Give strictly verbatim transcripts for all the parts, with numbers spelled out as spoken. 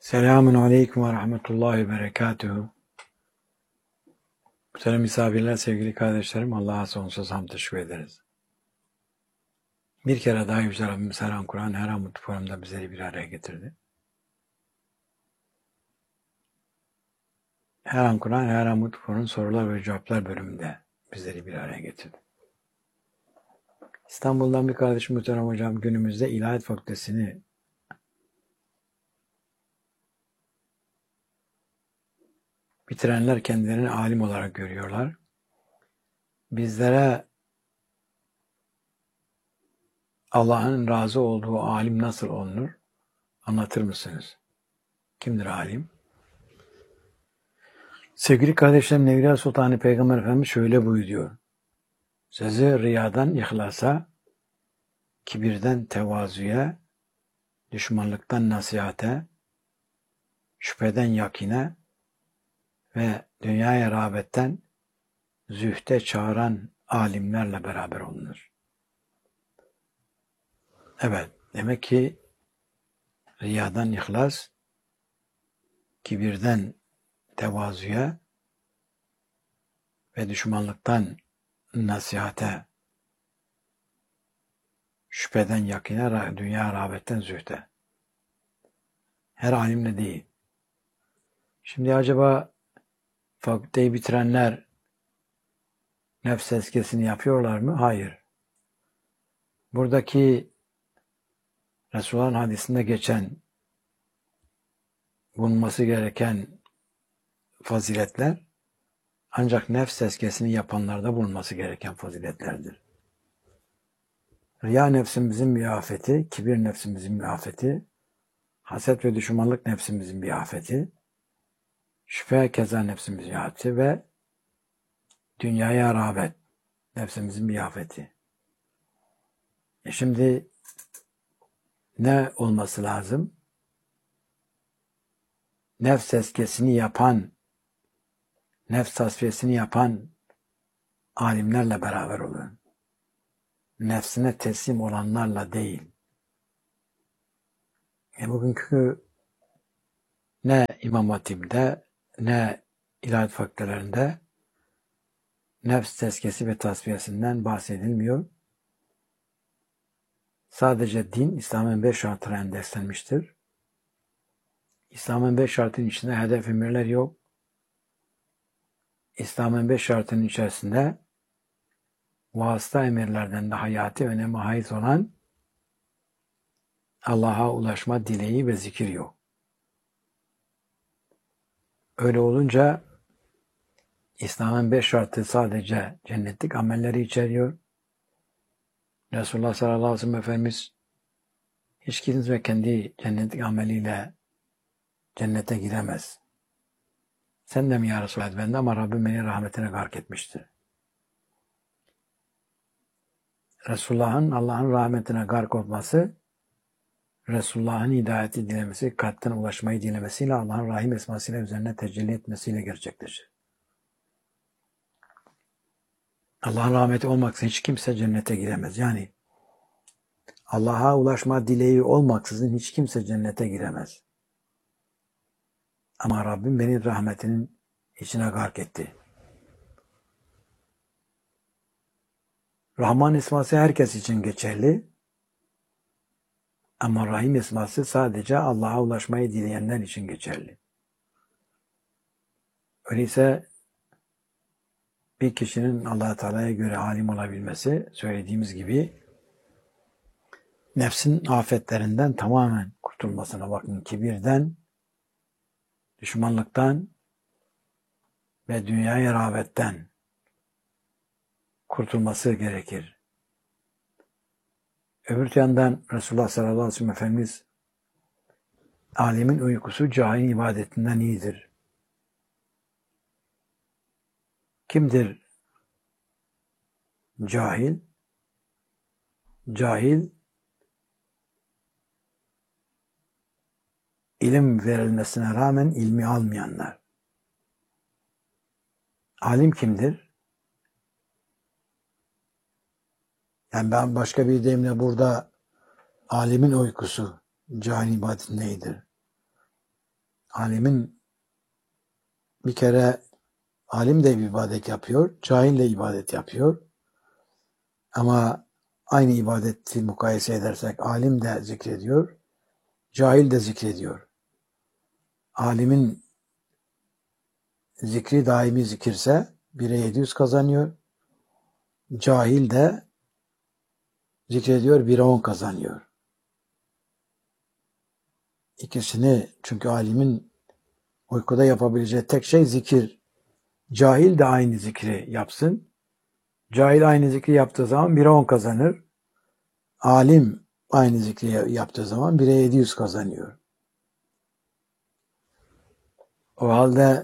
Selamun aleyküm ve rahmetullahi ve berekatuhu. Muhterem misafirler, sevgili kardeşlerim, Allah'a sonsuz hamd teşekkür ederiz. Bir kere daha Yüce Rabbimiz her an Kur'an, her an mutlu forumda bizleri bir araya getirdi. Her an Kur'an, her an mutlu forum sorular ve cevaplar bölümünde bizleri bir araya getirdi. İstanbul'dan bir kardeşim muhterem hocam günümüzde İlahiyat Fakültesini bitirenler kendilerini alim olarak görüyorlar. Bizlere Allah'ın razı olduğu alim nasıl olunur? Anlatır mısınız? Kimdir alim? Sevgili kardeşlerim, Nevriya Sultanı Peygamber Efendimiz şöyle buyuruyor. Sözü riyadan ihlasa, kibirden tevazuya, düşmanlıktan nasihate, şüpheden yakine ve dünyaya rağbetten zühte çağıran alimlerle beraber olunur. Evet, demek ki riyadan ihlas, kibirden tevazuya ve düşmanlıktan nasihate, şüpheden yakine, dünya rağbetten zühte. Her alimle değil. Şimdi acaba fakülteyi bitirenler nefs tezkiyesini yapıyorlar mı? Hayır. Buradaki Resulullah'ın hadisinde geçen bulunması gereken faziletler ancak nefs tezkiyesini yapanlarda bulunması gereken faziletlerdir. Riya nefsimizin bir afeti, kibir nefsimizin bir afeti, haset ve düşmanlık nefsimizin bir afeti, şüphe keza nefsimizin bir afeti ve dünyaya rağbet nefsimizin bir afeti. E şimdi ne olması lazım? Nefs tezkiyesini yapan, nefs tasfiyesini yapan alimlerle beraber olun. Nefsine teslim olanlarla değil. E bugünkü ne İmam Hatip'te ne ilahiyat fakültelerinde nefs tezkiyesi ve tasfiyesinden bahsedilmiyor. Sadece din İslam'ın beş şartına endekslenmiştir. İslam'ın beş şartının içinde hedef emirler yok. İslam'ın beş şartının içerisinde vasıta emirlerden de hayati öneme haiz olan Allah'a ulaşma dileği ve zikir yok. Öyle olunca İslam'ın beş şartı sadece cennetlik amelleri içeriyor. Resulullah sallallahu aleyhi ve sellem Efendimiz hiç kimse kendi cennetlik ameliyle cennete giremez. Sen de mi ya Resulallah? Ben de, ama Rabbim beni rahmetine gark etmiştir. Resulullah'ın Allah'ın rahmetine gark olması, Resulullah'ın hidayeti dilemesi, kalpten ulaşmayı dilemesiyle Allah'ın rahim esmasıyla üzerine tecelli etmesiyle gerçekleşir. Allah'ın rahmeti olmaksızın hiç kimse cennete giremez. Yani Allah'a ulaşma dileği olmaksızın hiç kimse cennete giremez. Ama Rabbim beni rahmetinin içine gark etti. Rahman esması herkes için geçerli. Ama Rahim esması sadece Allah'a ulaşmayı dileyenler için geçerli. Öyleyse bir kişinin Allah-u Teala'ya göre alim olabilmesi, söylediğimiz gibi nefsin afetlerinden tamamen kurtulmasına, bakın, kibirden, düşmanlıktan ve dünyaya rağbetten kurtulması gerekir. Öbür yandan Resulullah sallallahu aleyhi ve sellem Efendimiz, alimin uykusu cahilin ibadetinden iyidir. Kimdir cahil? Cahil, ilim verilmesine rağmen ilmi almayanlar. Alim kimdir? Yani ben başka bir deyimle burada alimin uykusu cahil ibadetindeydir. Alimin bir kere alim de ibadet yapıyor, cahil de ibadet yapıyor. Ama aynı ibadeti mukayese edersek alim de zikrediyor, cahil de zikrediyor. Alimin zikri daimi zikirse bire yedi yüz kazanıyor. Cahil de zikrediyor, bire on kazanıyor. İkisini, çünkü alimin uykuda yapabileceği tek şey zikir. Cahil de aynı zikri yapsın. Cahil aynı zikri yaptığı zaman bire on kazanır. Alim aynı zikri yaptığı zaman bire yedi yüz kazanıyor. O halde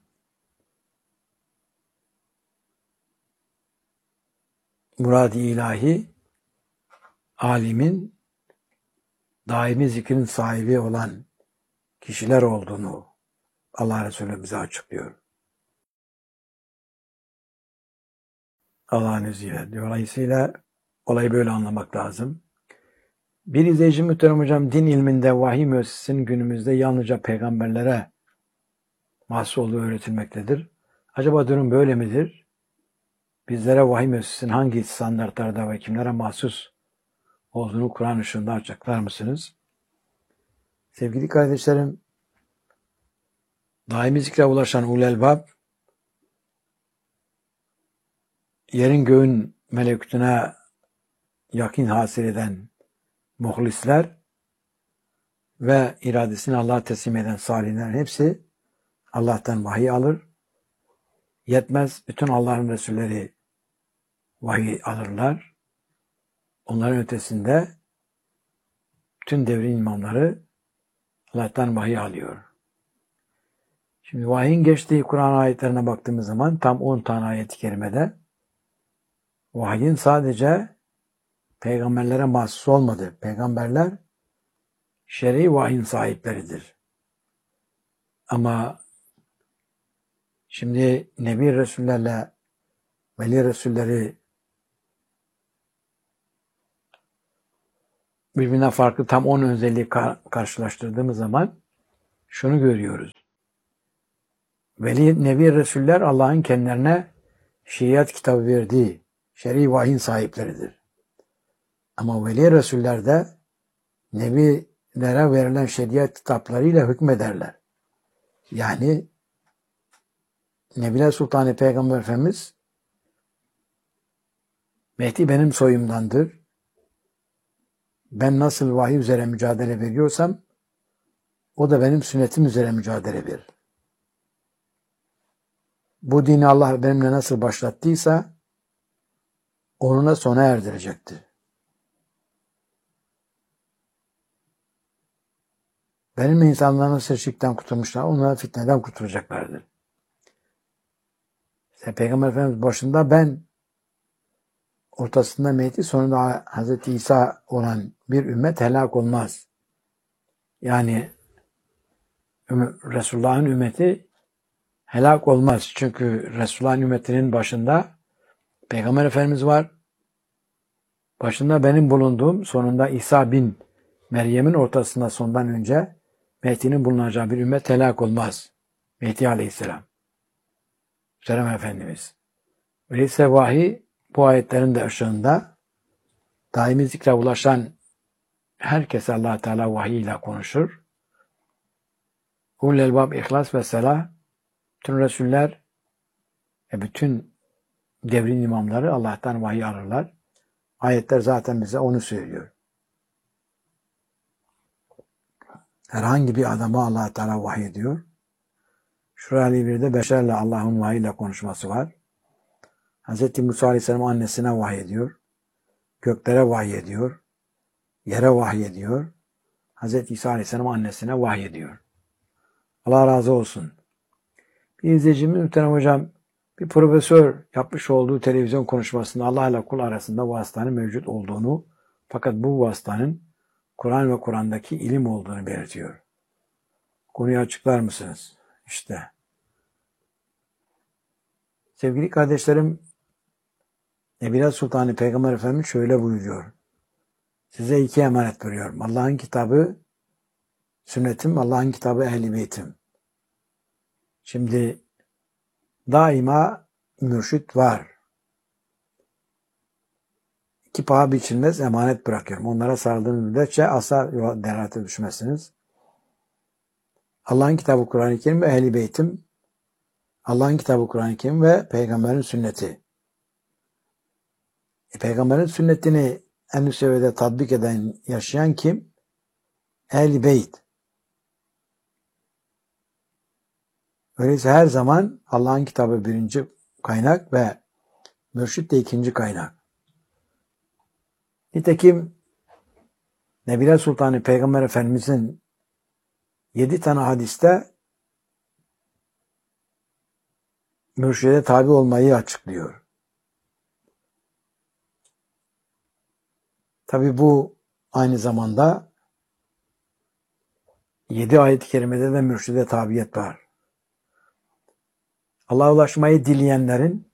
murad-ı ilahi alimin daimi zikrin sahibi olan kişiler olduğunu Allah Resulü bize açıklıyor. Allah'ın izniyle. Dolayısıyla olayı böyle anlamak lazım. Bir izleyici muhterem hocam, din ilminde vahiy müessesinin günümüzde yalnızca peygamberlere mahsus olduğu öğretilmektedir. Acaba durum böyle midir? Bizlere vahiy müessesinin hangi standartlarda ve kimlere mahsus olduğunu Kur'an ışığında açıklar mısınız? Sevgili kardeşlerim, daimi zikre ulaşan ulul elbab, yerin göğün melekutuna yakin hasil eden muhlisler ve iradesini Allah'a teslim eden salihler hepsi Allah'tan vahiy alır. Yetmez, bütün Allah'ın Resulleri vahiy alırlar. Onların ötesinde bütün devrin imamları Allah'tan vahiy alıyor. Şimdi vahyin geçtiği Kur'an ayetlerine baktığımız zaman tam on tane ayet-i kerimede vahyin sadece peygamberlere mahsus olmadı. Peygamberler şer'i vahyin sahipleridir. Ama şimdi Nebi Resullerle Veli Resulleri birbirine farklı tam on özelliği karşılaştırdığımız zaman şunu görüyoruz. Veli Nebi Resuller Allah'ın kendilerine şeriat kitabı verdiği şer'i vahyin sahipleridir. Ama Veli Resuller de Nebilere verilen şeriat kitaplarıyla hükmederler. Yani Nebiler Sultanı Peygamber Efendimiz Mehdi benim soyumdandır. Ben nasıl vahiy üzere mücadele veriyorsam o da benim sünnetim üzere mücadele verir. Bu dini Allah benimle nasıl başlattıysa onunla sona erdirecektir. Benimle insanlar nasıl şirkten kurtulmuşlar, onlara fitneden kurtulacaklardır. İşte Peygamber Efendimiz başında ben, ortasında Mehdi, sonunda Hazreti İsa olan bir ümmet helak olmaz. Yani Resulullah'ın ümmeti helak olmaz. Çünkü Resulullah'ın ümmetinin başında Peygamber Efendimiz var. Başında benim bulunduğum, sonunda İsa bin Meryem'in ortasında sondan önce Mehdi'nin bulunacağı bir ümmet helak olmaz. Mehdi Aleyhisselam. Muhterem Efendimiz. Öyleyse vahiy bu ayetlerin de ışığında daimi zikre ulaşan herkese Allah Teala vahiy ile konuşur. Ulul elbab, ihlas ve selah, bütün Resuller ve bütün devrin imamları Allah'tan vahiy alırlar. Ayetler zaten bize onu söylüyor. Herhangi bir adama Allah Teala vahiy ediyor. Şuraya bir de beşerle Allah'ın vahiy ile konuşması var. Hz. Musa Aleyhisselam annesine vahiy ediyor. Göklere vahiy ediyor. Yere vahiy ediyor. Hz. İsa Aleyhisselam annesine vahiy ediyor. Allah razı olsun. Bir izleyicimiz muhterem hocam, bir profesör yapmış olduğu televizyon konuşmasında Allah ile kul arasında vasıtanın mevcut olduğunu, fakat bu vasıtanın Kur'an ve Kur'an'daki ilim olduğunu belirtiyor. Konuyu açıklar mısınız? İşte. Sevgili kardeşlerim, Nebiler Sultanı Peygamber Efendimiz şöyle buyuruyor. Size iki emanet veriyorum. Allah'ın kitabı sünnetim, Allah'ın kitabı, ehl-i beytim. Şimdi daima mürşit var. İki paha biçilmez emanet bırakıyorum. Onlara sarıldığınız müddetçe asla derate düşmezsiniz. Allah'ın kitabı Kur'an-ı Kerim ve ehl-i beytim, Allah'ın kitabı Kur'an-ı Kerim ve peygamberin sünneti. E, peygamberin sünnetini en üst seviyede tatbik eden, yaşayan kim? Ehl-i beyt. Öyleyse her zaman Allah'ın kitabı birinci kaynak ve mürşit de ikinci kaynak. Nitekim Nebiler Sultanı Peygamber Efendimizin yedi tane hadiste mürşide tabi olmayı açıklıyor. Tabi bu aynı zamanda yedi ayet-i kerimede de mürşide tabiyet var. Allah'a ulaşmayı dileyenlerin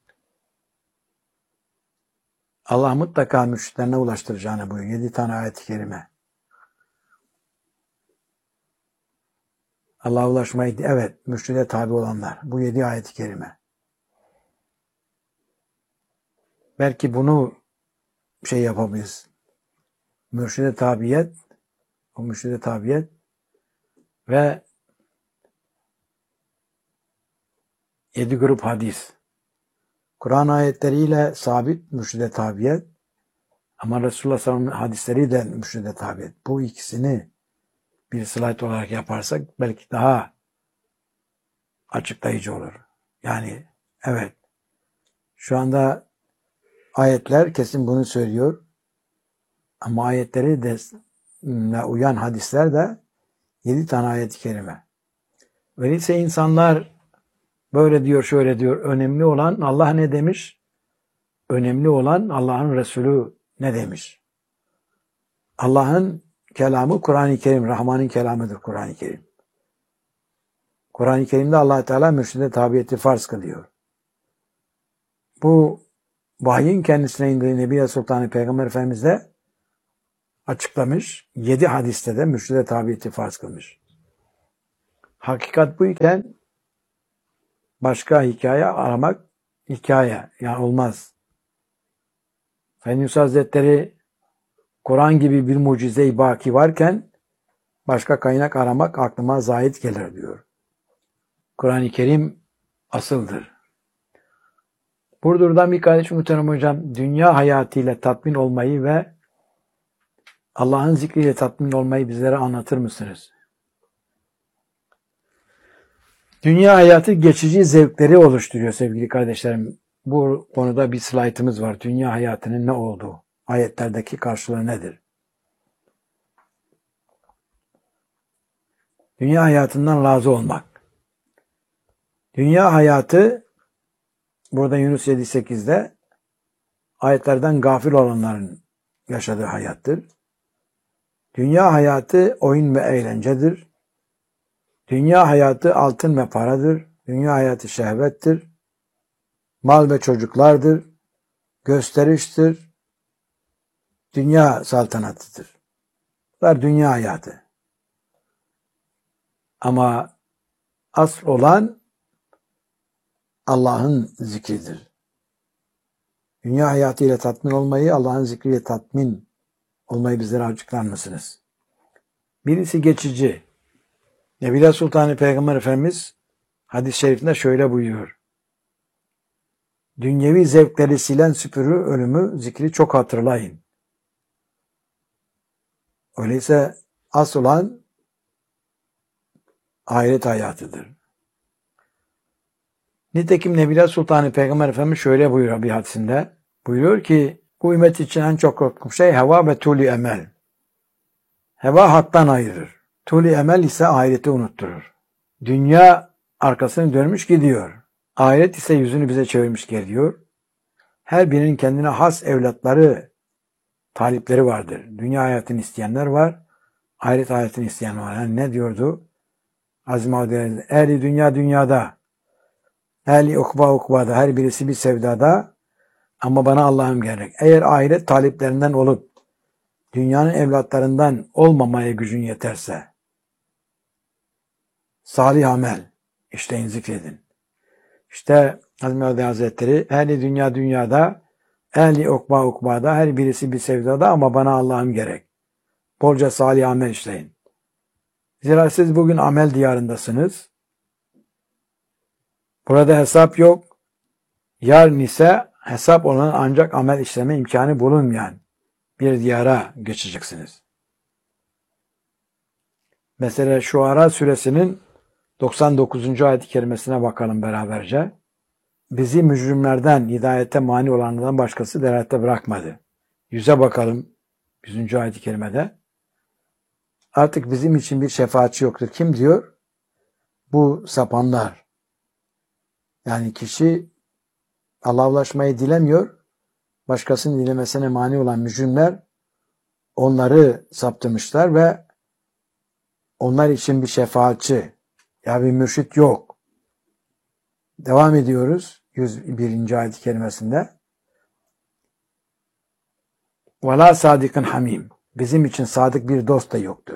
Allah mutlaka mürşitlerine ulaştıracağını buyuruyor. Yedi tane ayet-i kerime. Allah'a ulaşmayı, evet, mürşide tabi olanlar. Bu yedi ayet-i kerime. Belki bunu şey yapabiliriz. Mürşide tabiyet, o mürşide tabiyet ve yedi grup hadis. Kur'an ayetleriyle sabit mürşide tabiyet ama Resulullah sallallahu aleyhi ve sellem hadisleri de mürşide tabiyet. Bu ikisini bir slide olarak yaparsak belki daha açıklayıcı olur. Yani evet, şu anda ayetler kesin bunu söylüyor ama ayetleri de uyan hadisler de yedi tane ayet-i kerime. Öyleyse insanlar böyle diyor, şöyle diyor. Önemli olan Allah ne demiş? Önemli olan Allah'ın Resulü ne demiş? Allah'ın kelamı Kur'an-ı Kerim, Rahman'ın kelamıdır Kur'an-ı Kerim. Kur'an-ı Kerim'de Allah Teala mürşide tabiyeti farz kılıyor. Bu vahyin kendisine indiği Nebi Sultanı Peygamber Efendimiz de açıklamış. Yedi hadiste de mürşide tabiyeti farz kılmış. Hakikat bu iken başka hikaye aramak hikaye. Yani olmaz. Efendimiz Hazretleri Kur'an gibi bir mucize-i baki varken başka kaynak aramak aklıma zahit gelir diyor. Kur'an-ı Kerim asıldır. Burdur'dan bir kardeşim muhterem hocam, dünya hayatıyla tatmin olmayı ve Allah'ın zikriyle tatmin olmayı bizlere anlatır mısınız? Dünya hayatı geçici zevkleri oluşturuyor sevgili kardeşlerim. Bu konuda bir slaytımız var. Dünya hayatının ne olduğu, ayetlerdeki karşılığı nedir? Dünya hayatından razı olmak. Dünya hayatı burada Yunus yedi sekizde ayetlerden gafil olanların yaşadığı hayattır. Dünya hayatı oyun ve eğlencedir. Dünya hayatı altın ve paradır. Dünya hayatı şehvettir. Mal ve çocuklardır. Gösteriştir. Dünya saltanatıdır. Bunlar dünya hayatı. Ama asıl olan Allah'ın zikridir. Dünya hayatıyla tatmin olmayı, Allah'ın zikriyle tatmin olmayı bizlere açıklar mısınız? Birisi geçici. Nebiler Sultanı Peygamber Efendimiz hadis-i şerifinde şöyle buyuruyor. Dünyevi zevkleri silen süpürü ölümü, zikri çok hatırlayın. Öyleyse asıl olan ahiret hayatıdır. Nitekim Nebiler Sultanı Peygamber Efendimiz şöyle buyuruyor bir hadisinde. Buyuruyor ki bu ümmet için en çok korktuğum şey heva ve tuli emel. Heva haktan ayırır. Tuli emel ise ahireti unutturur. Dünya arkasını dönmüş gidiyor. Ahiret ise yüzünü bize çevirmiş geliyor. Her birinin kendine has evlatları, talipleri vardır. Dünya hayatını isteyenler var. Ahiret hayatını isteyen var. Yani ne diyordu? Azim Avdeli, ehli dünya dünyada, ehli ukba ukbada, her birisi bir sevdada ama bana Allah'ım gerek. Eğer ahiret taliplerinden olup dünyanın evlatlarından olmamaya gücün yeterse, salih amel işleyin, zikredin. İşte Hazreti Hazretleri ehli dünya dünyada, ehli ukba ukbada, her birisi bir sevdada ama bana Allah'ım gerek. Bolca salih amel işleyin. Zira siz bugün amel diyarındasınız. Burada hesap yok. Yarın ise hesap olan ancak amel işleme imkanı bulunmayan bir diyara geçeceksiniz. Mesela Şuara suresinin doksan dokuzuncu ayet-i kerimesine bakalım beraberce. Bizi mücrimlerden, hidayete mani olanlardan başkası delalette bırakmadı. Yüze bakalım yüzüncü ayet-i kerimede. Artık bizim için bir şefaatçi yoktur. Kim diyor? Bu sapanlar. Yani kişi Allah'a ulaşmayı dilemiyor. Başkasının dilemesine mani olan mücrimler onları saptırmışlar ve onlar için bir şefaatçi, ya bir mürşit yok. Devam ediyoruz yüz birinci ayet-i kerimesinde. وَلَا صَادِقٍ hamim. Bizim için sadık bir dost da yoktur.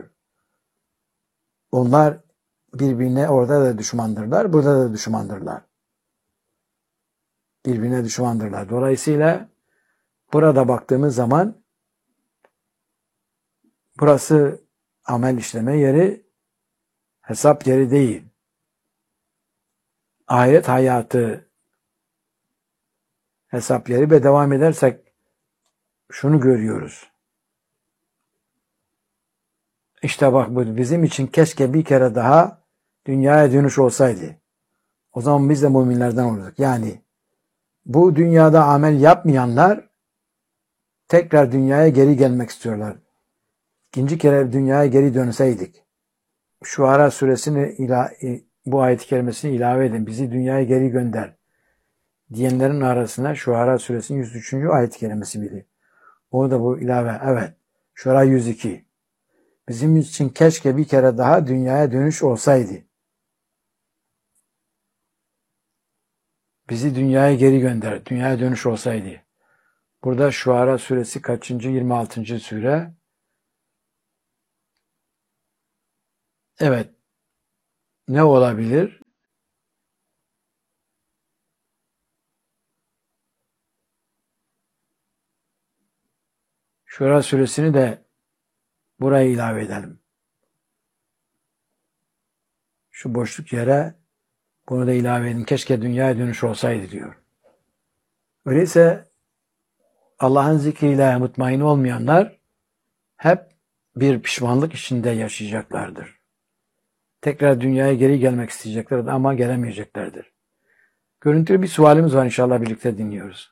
Onlar birbirine orada da düşmandırlar, burada da düşmandırlar. Birbirine düşmandırlar. Dolayısıyla burada baktığımız zaman burası amel işleme yeri, hesap yeri değil. Ahiret hayatı hesap yeri ve devam edersek şunu görüyoruz. İşte bak bu bizim için keşke bir kere daha dünyaya dönüş olsaydı. O zaman biz de müminlerden olurduk. Yani bu dünyada amel yapmayanlar tekrar dünyaya geri gelmek istiyorlar. İkinci kere dünyaya geri dönseydik. Şuara suresini ila, bu ayet-i kerimesini ilave edin. Bizi dünyaya geri gönder diyenlerin arasına Şuara suresinin yüz üçüncü ayet-i kerimesi biri. Orada bu ilave. Evet. Şuara yüz iki. Bizim için keşke bir kere daha dünyaya dönüş olsaydı. Bizi dünyaya geri gönder. Dünyaya dönüş olsaydı. Burada Şuara suresi kaçıncı? yirmi altıncı sure. Evet. Ne olabilir? Şura suresini de buraya ilave edelim. Şu boşluk yere bunu da ilave edin. Keşke dünyaya dönüş olsaydı diyor. Öyleyse Allah'ın zikriyle mutmain olmayanlar hep bir pişmanlık içinde yaşayacaklardır. Tekrar dünyaya geri gelmek isteyeceklerdir ama gelemeyeceklerdir. Görüntülü bir sualimiz var, inşallah birlikte dinliyoruz.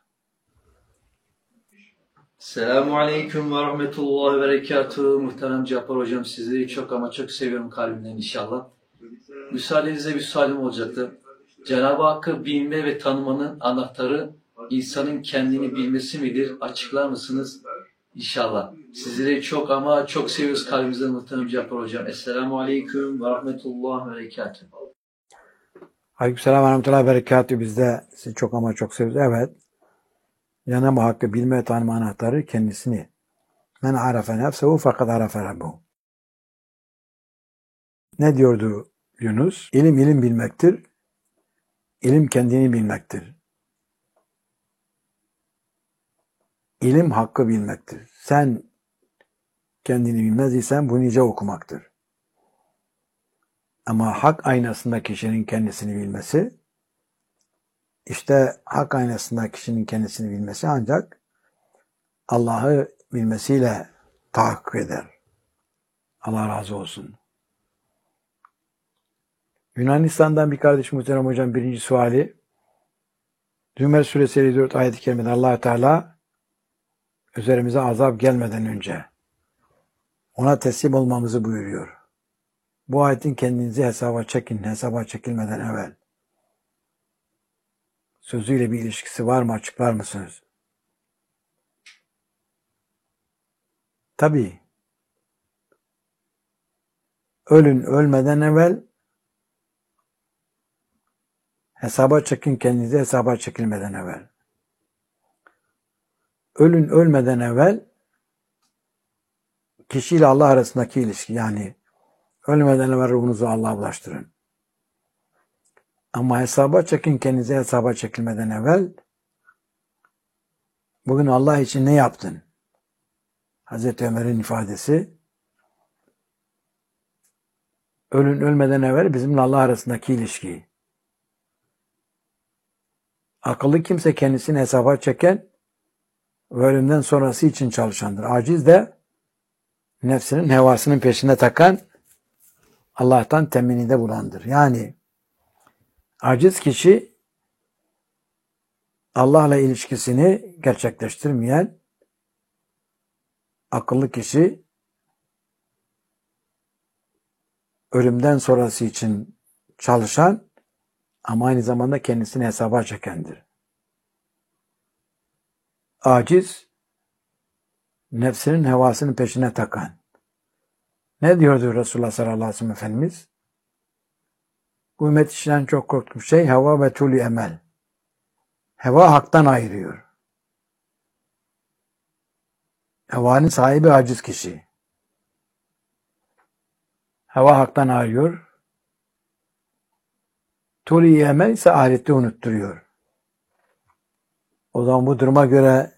Selamun Aleyküm ve Rahmetullahi ve Berekatuhu. Muhterem Cappar Hocam, sizleri çok ama çok seviyorum kalbimden inşallah. Müsaadenizle bir sualim olacaktı. Cenab-ı Hakk'ı bilme ve tanımanın anahtarı insanın kendini bilmesi midir? Açıklar mısınız? İnşallah. Sizleri çok ama çok seviyoruz kalbimizden muhterem Cappar Hocam. Esselamu Aleyküm ve Rahmetullahi ve Berekatuhu. Aleykümselam ve Rahmetullahi ve Berekatuhu. Biz de sizi çok ama çok seviyoruz. Evet. Cenab-ı Hakk'ı bilme ve tanıma anahtarı kendisini. Men arafe nefsehu fakat arafe rabbuhu. Ne diyordu Yunus? İlim ilim bilmektir. İlim kendini bilmektir. İlim hakkı bilmektir. Sen kendini bilmez isen bu nice okumaktır. Ama hak aynasında kişinin kendisini bilmesi, işte hak aynasında kişinin kendisini bilmesi ancak Allah'ı bilmesiyle tahakkuk eder. Allah razı olsun. Yunanistan'dan bir kardeş muhterem hocam birinci suali. Zümer suresi elli dört ayet-i kerimede Allah Teala üzerimize azap gelmeden önce ona teslim olmamızı buyuruyor. Bu ayetin kendinizi hesaba çekin, hesaba çekilmeden evvel. Sözüyle bir ilişkisi var mı, açıklar mısınız? Tabii. Ölün ölmeden evvel hesaba çekin, kendinizi hesaba çekilmeden evvel. Ölün ölmeden evvel kişiyle Allah arasındaki ilişki, yani ölmeden evvel ruhunuzu Allah'a ulaştırın. Ama hesaba çekin, kendinize hesaba çekilmeden evvel. Bugün Allah için ne yaptın? Hazreti Ömer'in ifadesi, ölün ölmeden evvel bizimle Allah arasındaki ilişki. Akıllı kimse kendisini hesaba çeken ve ölümden sonrası için çalışandır. Aciz de nefsinin hevasının peşine takan, Allah'tan temennide bulandır. Yani aciz kişi Allah'la ilişkisini gerçekleştirmeyen, akıllı kişi ölümden sonrası için çalışan ama aynı zamanda kendisini hesaba çekendir. Aciz, nefsinin hevasının peşine takan. Ne diyordu Resulullah sallallahu aleyhi ve sellem Efendimiz? Bu ümmet işinden çok korktuğum şey heva ve tulü emel. Heva haktan ayırıyor. Hevanın sahibi aciz kişi. Heva haktan ayırıyor. Tulü emel ise ahireti unutturuyor. O zaman bu duruma göre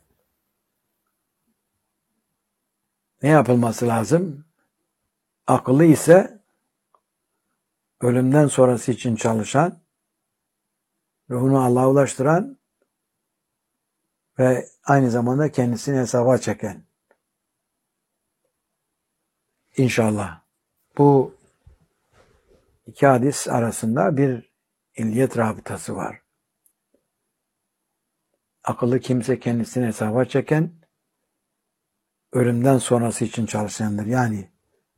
ne yapılması lazım? Akıllı ise ölümden sonrası için çalışan, ruhunu Allah'a ulaştıran ve aynı zamanda kendisini hesaba çeken. İnşallah. Bu iki hadis arasında bir illiyet rabıtası var. Akıllı kimse kendisini hesaba çeken, ölümden sonrası için çalışandır. Yani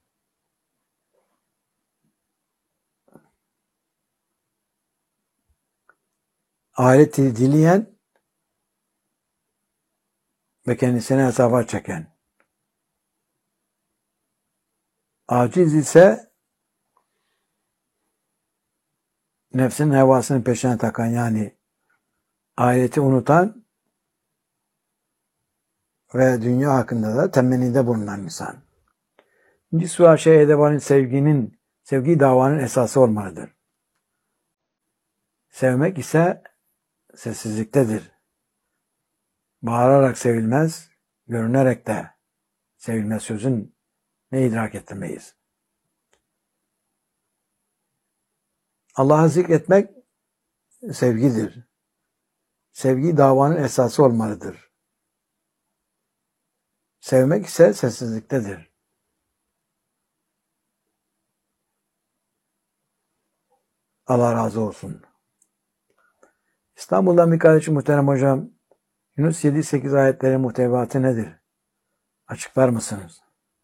ahireti dileyen ve kendisine hesaba çeken. Aciz ise nefsin hevasının peşine takan, yani ahireti unutan ve dünya hakkında da temennide bulunan insan. Cisva şey edebanın sevginin, sevgi davanın esası olmalıdır. Sevmek ise sessizliktedir. Bağırarak sevilmez, görünerek de sevilmez sözün ne idrak ettirmeyiz. Allah'ı zikretmek sevgidir. Sevgi davanın esası olmalıdır. Sevmek ise sessizliktedir. Allah razı olsun. İstanbul'dan bir kardeşim muhterem hocam, Yunus yedi sekiz ayetlerin muhtevatı nedir? Açıklar mısınız?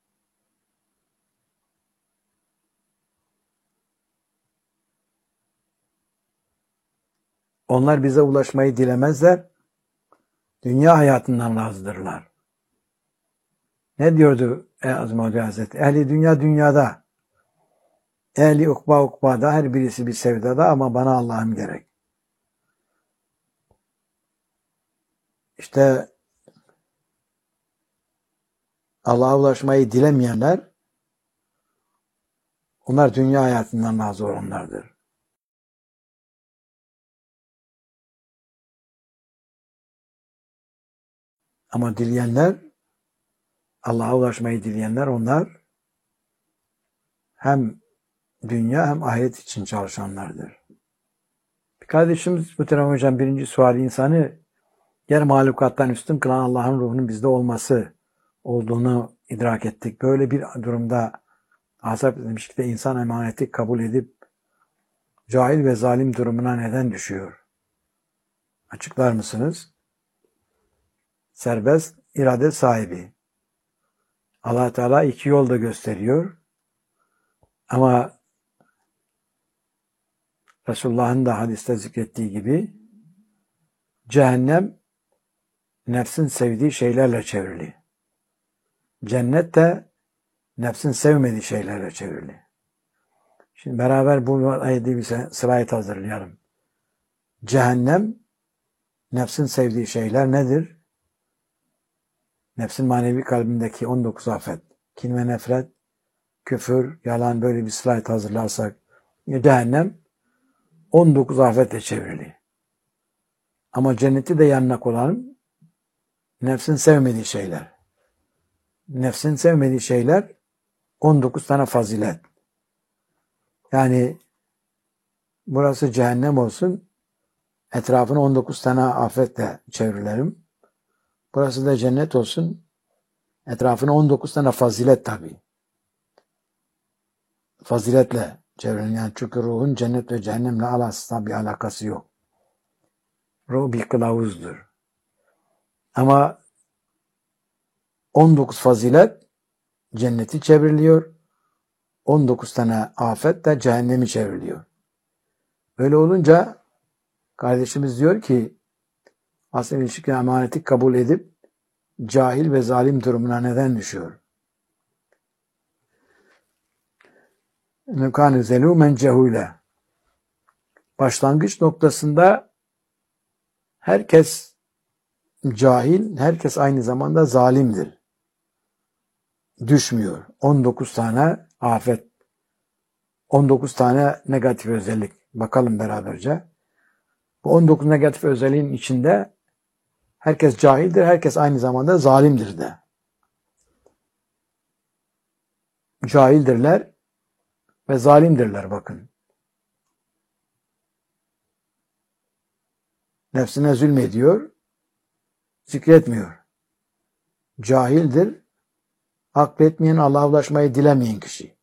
Onlar bize ulaşmayı dilemezler, dünya hayatından razıdırlar. Ne diyordu Azim Hoca Hazretleri? Ehli dünya dünyada, ehli ukba ukbada, her birisi bir sevdada ama bana Allah'ım gerek. İşte Allah'a ulaşmayı dilemeyenler, onlar dünya hayatından razı olanlardır. Ama dileyenler, Allah'a ulaşmayı dileyenler, onlar hem dünya hem ahiret için çalışanlardır. Bir kardeşimiz muhterem hocam, birinci suali insanı diğer mahlukattan üstün kılan Allah'ın ruhunun bizde olması olduğunu idrak ettik. Böyle bir durumda Ashab demişlikte insan emaneti kabul edip cahil ve zalim durumuna neden düşüyor? Açıklar mısınız? Serbest irade sahibi. Allah Teala iki yol da gösteriyor. Ama Resulullah'ın da hadiste zikrettiği gibi cehennem nefsin sevdiği şeylerle çevrili. Cennet de nefsin sevmediği şeylerle çevrili. Şimdi beraber bu ayeti bir slayt hazırlayalım. Cehennem nefsin sevdiği şeyler nedir? Nefsin manevi kalbindeki on dokuz afet, kin ve nefret, küfür, yalan, böyle bir slayt hazırlarsak cehennem on dokuz afetle çevrili. Ama cenneti de yanına konan nefsin sevmediği şeyler. Nefsin sevmediği şeyler on dokuz tane fazilet. Yani burası cehennem olsun, etrafını on dokuz tane afetle çevrilerim. Burası da cennet olsun, etrafını on dokuz tane fazilet tabii. Faziletle çevrilir. Yani çünkü ruhun cennet ve cehennemle asla bir alakası yok. Ruh bir kılavuzdur. Ama on dokuz fazilet cenneti çevriliyor. on dokuz tane afet de cehennemi çevriliyor. Öyle olunca kardeşimiz diyor ki asıl ilişki emaneti kabul edip cahil ve zalim durumuna neden düşüyor? Nukâne zelûmen cehûle. Başlangıç noktasında herkes cahil, herkes aynı zamanda zalimdir. Düşmüyor. on dokuz tane afet, on dokuz tane negatif özellik. Bakalım beraberce. Bu on dokuz negatif özelliğin içinde herkes cahildir, herkes aynı zamanda zalimdir de. Cahildirler ve zalimdirler bakın. Nefsine zulmediyor, zikretmiyor. Cahildir, akletmeyen, Allah'a ulaşmayı dilemeyen kişi.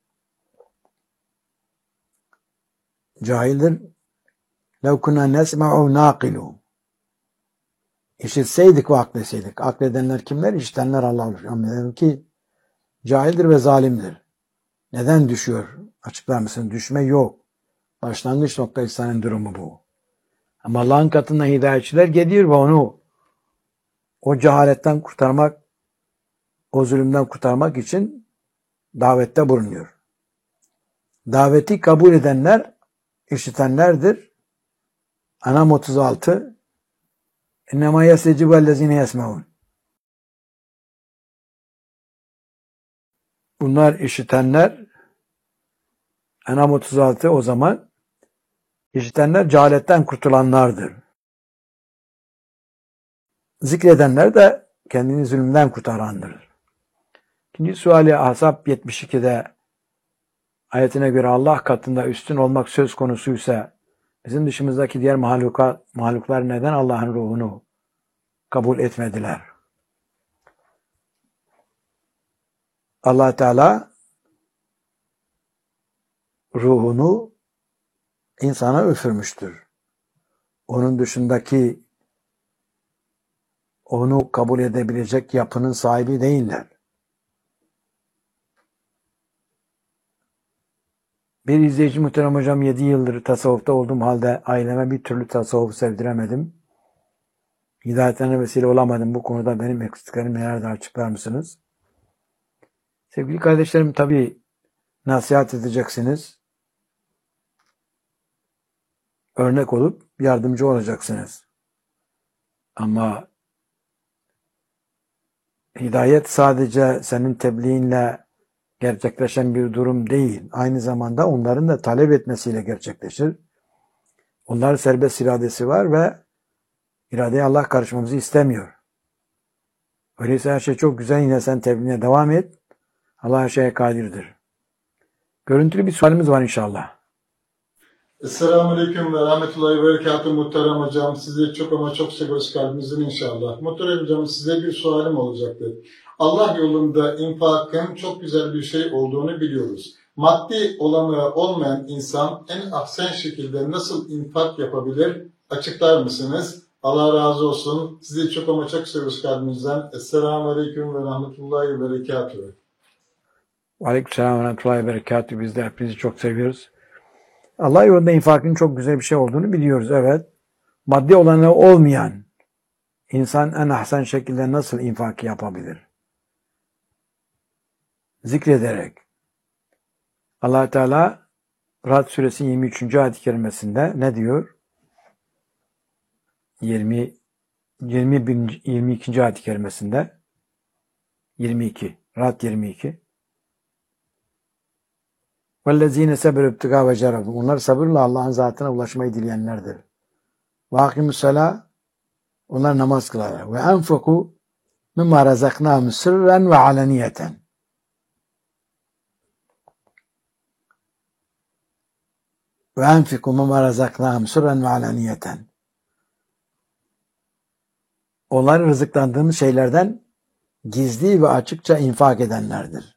Cahildir. لَوْ كُنَّا نَسْمَعُ نَاقِلُوا. İşitseydik ve akletseydik. Akledenler kimler? İşitenler Allah'a ulaşmayı. Ki cahildir ve zalimdir. Neden düşüyor? Açıklar mısın? Düşme yok. Başlangıç nokta insanın durumu bu. Ama Allah'ın katında hidayetçiler geliyor ve onu o cehaletten kurtarmak, o zulümden kurtarmak için davette bulunuyor. Daveti kabul edenler, işitenlerdir. Anam otuz altı İnnemâ yesecibü ellezîne yesmeûn. Bunlar işitenler, Enam otuz altı o zaman işitenler cehaletten kurtulanlardır. Zikredenler de kendini zulümden kurtarandır. İkinci suali Ahzab yetmiş ikide ayetine göre Allah katında üstün olmak söz konusuysa bizim dışımızdaki diğer mahluka, mahluklar neden Allah'ın ruhunu kabul etmediler? Allah Teala ruhunu insana üfürmüştür. Onun dışındaki onu kabul edebilecek yapının sahibi değiller. Bir izleyici muhterem hocam yedi yıldır tasavvufta olduğum halde aileme bir türlü tasavvufu sevdiremedim. Hidayetlerine vesile olamadım. Bu konuda benim eksiklerim nelerdir açıklar mısınız? Sevgili kardeşlerim tabii nasihat edeceksiniz. Örnek olup yardımcı olacaksınız. Ama hidayet sadece senin tebliğinle gerçekleşen bir durum değil. Aynı zamanda onların da talep etmesiyle gerçekleşir. Onların serbest iradesi var ve iradeye Allah karışmamızı istemiyor. Öyleyse her şey çok güzel. Yine sen tebliğine devam et. Allah her şeye kadirdir. Görüntülü bir sualimiz var inşallah. Esselamu Aleyküm ve Rahmetullahi ve Berekatuhu muhterem hocam. Sizi çok ama çok seviyoruz kalbimizin inşallah. Muhterem hocam size bir sualim olacaktı. Allah yolunda infakın çok güzel bir şey olduğunu biliyoruz. Maddi olanağı olmayan insan en ahsen şekilde nasıl infak yapabilir? Açıklar mısınız? Allah razı olsun. Sizi çok ama çok seviyoruz kalbimizden. Esselamu Aleyküm ve Rahmetullahi ve Berekatuhu. Aleykümselam ve Rahmetullahi ve Berekatuhu. Biz de hepinizi çok seviyoruz. Allah yolunda infakın çok güzel bir şey olduğunu biliyoruz. Evet. Maddi olanağı olmayan insan en ahsen şekilde nasıl infak yapabilir? Zikrederek. Allah Teala Ra'd suresi yirmi üçüncü ayet-i kerimesinde ne diyor? yirmi yirmi bir yirmi ikinci ayet-i kerimesinde yirmi iki Ra'd yirmi iki وَالَّذ۪ينَ سَبِرُ ابْتِغَا وَجَرَبُ Onlar sabırla Allah'ın zatına ulaşmayı dileyenlerdir. وَاقِمُ السَّلَاةِ Onlar namaz kılarlar. وَاَنْفَقُوا مِمَّا رَزَقْنَاهُمْ سِرًّا وَعَلَنِيَةً وَاَنْفِقُوا مِمَّا رَزَقْنَاهُمْ سِرًّا وَعَلَنِيَةً Onların rızıklandığımız şeylerden gizli ve açıkça infak edenlerdir.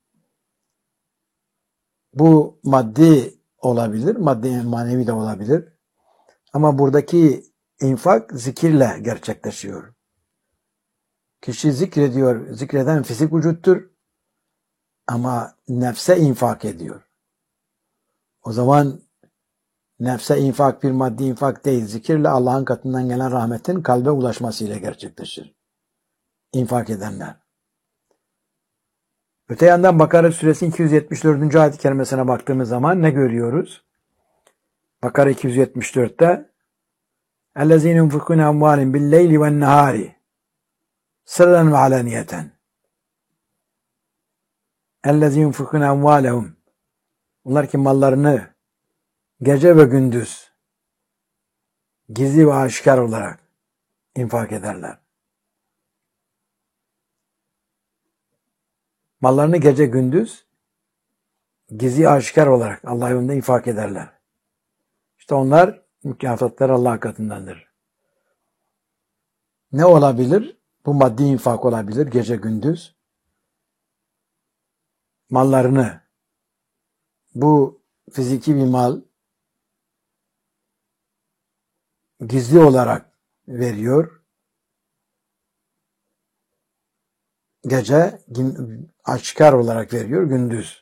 Bu maddi olabilir, maddi manevi de olabilir. Ama buradaki infak zikirle gerçekleşiyor. Kişi zikrediyor, zikreden fizik vücuttur ama nefse infak ediyor. O zaman nefse infak bir maddi infak değil, zikirle Allah'ın katından gelen rahmetin kalbe ulaşmasıyla gerçekleşir. İnfak edenler. Öte yandan Bakara suresi iki yüz yetmiş dördüncü ayet-i kerimesine baktığımız zaman ne görüyoruz? Bakara iki yüz yetmiş dörtte اَلَّذ۪ينَ يُنْفِقُونَ اَمْوَالٍ بِالْلَيْلِ وَالنَّهَارِ سِرًّا وَعَلَانِيَةً اَلَّذ۪ينَ يُنْفِقُونَ اَمْوَالَهُمْ Onlar ki mallarını gece ve gündüz gizli ve aşikar olarak infak ederler. Mallarını gece gündüz gizli aşikar olarak Allah yolunda infak ederler. İşte onlar mükafatları Allah katındandır. Ne olabilir? Bu maddi infak olabilir gece gündüz. Mallarını, bu fiziki bir mal gizli olarak veriyor. Gece aşikar olarak veriyor, gündüz.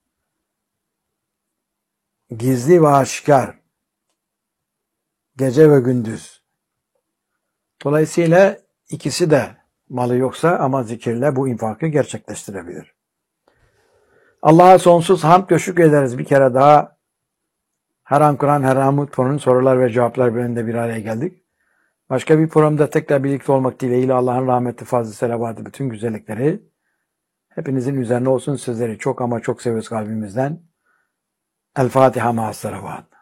Gizli ve aşikar. Gece ve gündüz. Dolayısıyla ikisi de malı yoksa ama zikirle bu infakı gerçekleştirebilir. Allah'a sonsuz hamd ve şükür ederiz. Bir kere daha her an Kur'an, her an Mutlu'nun sorular ve cevaplar bölümünde bir araya geldik. Başka bir programda tekrar birlikte olmak dileğiyle Allah'ın rahmeti, fazlı, selavatı, bütün güzellikleri hepinizin üzerine olsun. Sizleri çok ama çok seviyoruz kalbimizden. El Fatiha ma'as salavat.